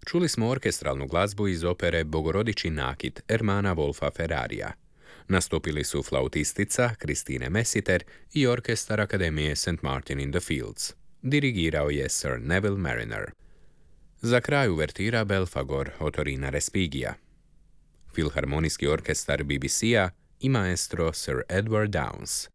Čuli smo orkestralnu glazbu iz opere Bogorodičin nakit Ermana Wolfa Ferrarija. Nastupili su flautistica Christine Messiter i orkestar Akademije St. Martin in the Fields. Dirigirao je Sir Neville Mariner. Za kraj uvertira Belfagor Otorina Respigija. Filharmonijski orkestar BBC-a i maestro Sir Edward Downes.